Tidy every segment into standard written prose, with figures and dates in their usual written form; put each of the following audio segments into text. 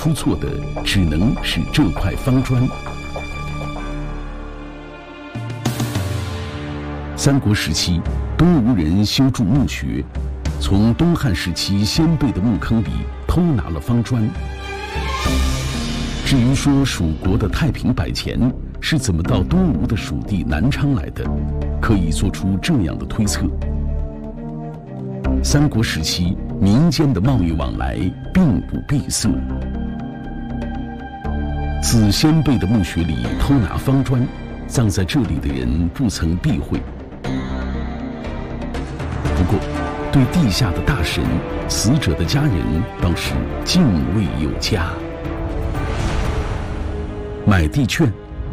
出错的只能是这块方砖。三国时期，东吴人修筑墓穴，从东汉时期先辈的墓坑里偷拿了方砖。至于说蜀国的太平百钱是怎么到东吴的属地南昌来的，可以做出这样的推测：三国时期民间的贸易往来并不闭塞，自先辈的墓穴里偷拿方砖，葬在这里的人不曾避讳。不过，对地下的大神、死者的家人倒是敬畏有加。买地券，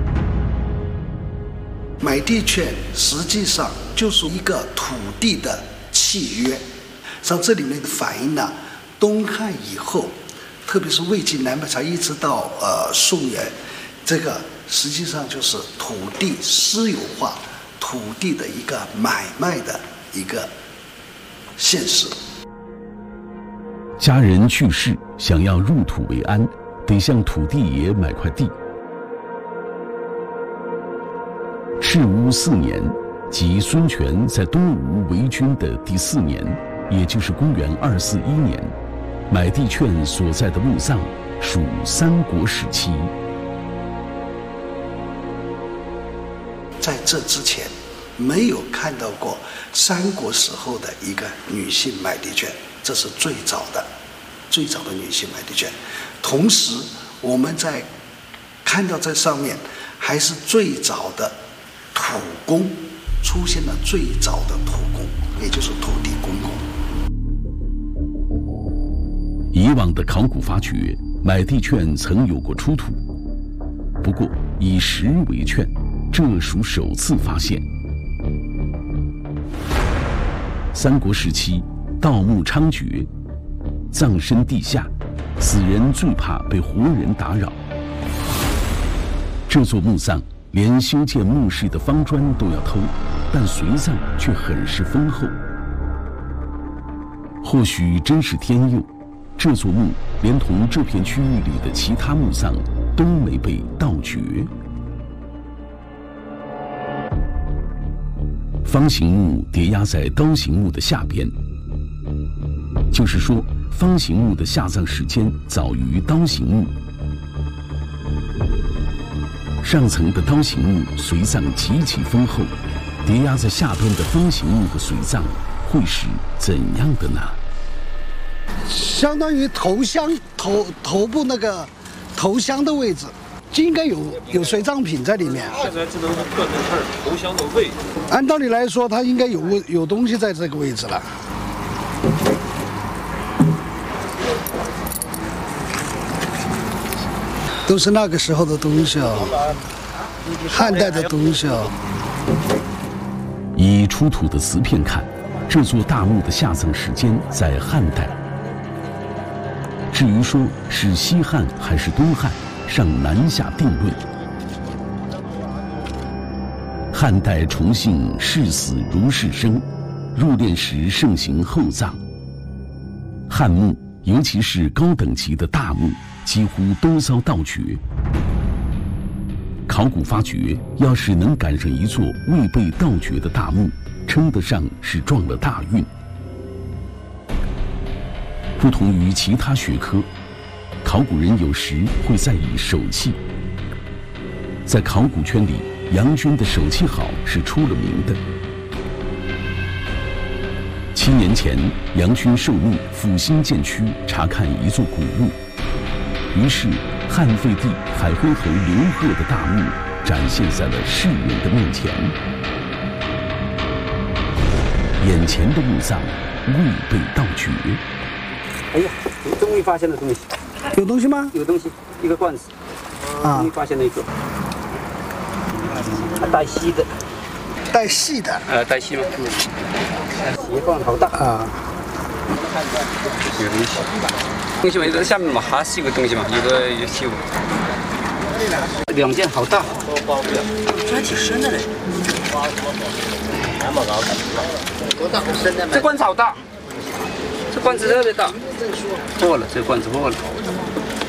买地券实际上就是一个土地的契约。像这里面的反映呢，东汉以后，特别是魏晋南北朝一直到宋元，这个实际上就是土地私有化、土地的一个买卖的一个现实。 家人去世，想要入土为安，得向土地爷买块地。赤乌4年，即孙权在东吴为君的第4年，也就是公元241年，买地券所在的墓葬属三国时期。 在这之前，没有看到过三国时候的一个女性买地券，这是最早的女性买地券。同时，我们在看到这上面还是最早的土公，出现了最早的土公，也就是土地公公。 以往的考古发掘，买地券曾有过出土，不过以实为券，这属首次发现。三国时期，盗墓猖獗，葬身地下，死人最怕被活人打扰。这座墓葬连修建墓室的方砖都要偷，但随葬却很是丰厚。或许真是天佑，这座墓连同这片区域里的其他墓葬都没被盗掘。方形墓叠压在刀形墓的下边，就是说，方形墓的下葬时间早于刀形墓。上层的刀形墓随葬极其丰厚，叠压在下边的方形墓的随葬会是怎样的呢？ 相当于头部那个头箱的位置，应该有随葬品在里面。 现在只能是断在这儿头箱的位置。 按道理来说，它应该有东西在这个位置了。都是那个时候的东西哦，汉代的东西哦。 以出土的瓷片看，这座大墓的下葬时间在汉代。至于说是西汉还是东汉，尚难下定论。汉代崇信视死如视生，入殓时盛行厚葬。汉墓，尤其是高等级的大墓，几乎都遭盗掘。考古发掘要是能赶上一座未被盗掘的大墓，称得上是撞了大运。不同于其他学科，考古人有时会在意手气。在考古圈里，杨军的手气好是出了名的。7年前，杨军受命赴新建区查看一座古墓，于是汉废帝海昏侯刘贺的大墓展现在了世人的面前。眼前的墓葬未被盗掘。 哎呀，终于发现了东西。 有东西吗？ 有东西，一个罐子。终于发现了一个。带锡的。 带锡的。 带锡吗？锡罐好大啊。有东西。东西嘛，在下面嘛，还是有个东西嘛，有个绣。2件好大。这还挺深的嘞。多大？这罐子好大。这罐子特别大，破了，这罐子破了。